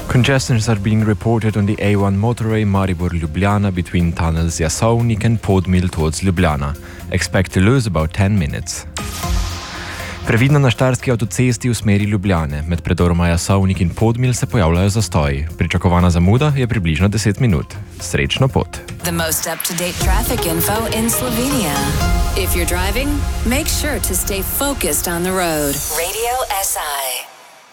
Congestions are being reported on the A1 motorway Maribor-Ljubljana between tunnels Jasovnik and Podmil towards Ljubljana. Expect to lose about 10 minutes. Previdno na štajerski avtocesti v smeri Ljubljane. Med predoroma Jasovnik in Podmil se pojavljajo zastoji. Pričakovana zamuda je približno 10 minut. Srečno pot. The most up-to-date traffic info in Slovenia. If you're driving, make sure to stay focused on the road. Radio SI.